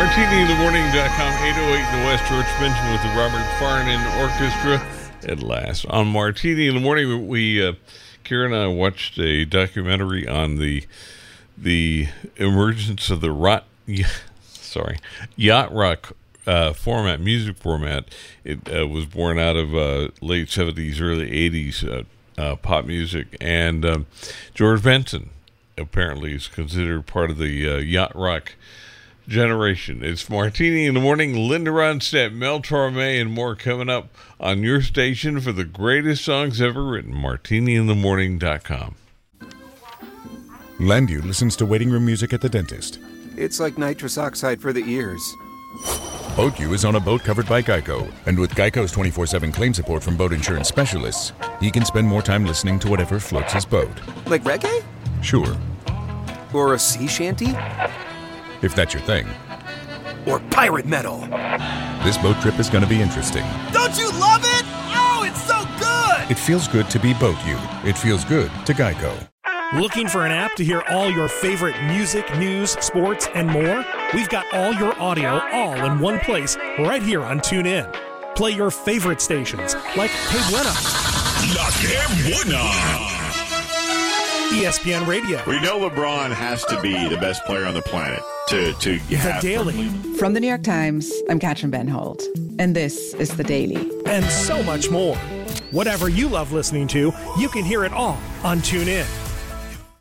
MartiniInTheMorning.com, 808 in the West. George Benjamin with the Robert Farnan Orchestra at last. On Martini in the Morning, Kara and I watched a documentary on the emergence of the yacht rock music format. It was born out of late 70s, early 80s pop music. And George Benson apparently is considered part of the yacht rock generation. It's Martini in the Morning. Linda Ronstadt, Mel Torme, and more coming up on your station for the greatest songs ever written. MartiniInTheMorning.com. Landu listens to waiting room music at the dentist. It's like nitrous oxide for the ears. BoatU is on a boat covered by Geico. And with Geico's 24/7 claim support from boat insurance specialists, he can spend more time listening to whatever floats his boat. Like reggae? Sure. Or a sea shanty? If that's your thing. Or pirate metal. This boat trip is going to be interesting. Don't you love it? Oh, it's so good! It feels good to be BoatU. It feels good to Geico. Looking for an app to hear all your favorite music, news, sports, and more? We've got all your audio all in one place right here on TuneIn. Play your favorite stations like Que Buena, La Que Buena, ESPN Radio. We know LeBron has to be the best player on the planet to The Daily. From the New York Times, I'm Katrin Ben Holt, and this is The Daily. And so much more. Whatever you love listening to, you can hear it all on TuneIn.